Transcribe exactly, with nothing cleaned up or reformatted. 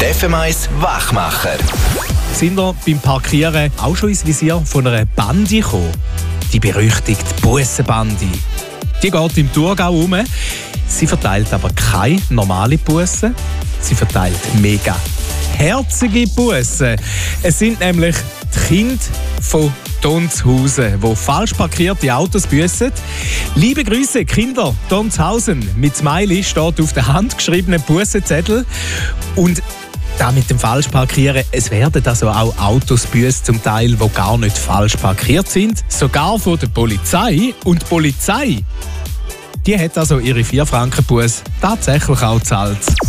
Die F M eins Wachmacher. Sind ihr beim Parkieren auch schon ins Visier von einer Bande gekommen? Die berüchtigte Bussenbande. Die geht im Thurgau um. Sie verteilt aber keine normale Busse. Sie verteilt mega herzige Bussen. Es sind nämlich die Kinder von Tonshausen, die falsch parkierte Autos büssen. Liebe Grüße, Kinder Tonshausen. Mit Smiley steht auf der handgeschriebenen Bussenzettel. Und da mit dem Falschparkieren, es werden also auch Autos büßt, zum Teil, die gar nicht falsch parkiert sind. Sogar von der Polizei. Und die Polizei, die hat also ihre vier Franken Busse tatsächlich auch gezahlt.